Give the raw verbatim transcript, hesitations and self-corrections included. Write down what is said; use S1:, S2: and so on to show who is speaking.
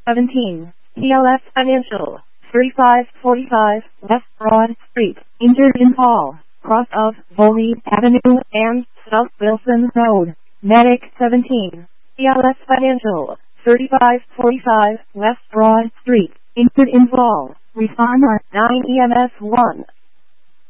S1: seventeen, T L S Financial, thirty-five forty-five West Broad Street, injured in fall, cross of Foley Avenue and South Wilson Road. Medic seventeen, T L S Financial, thirty-five forty-five West Broad Street, injured in fall. Respond on nine E M S one.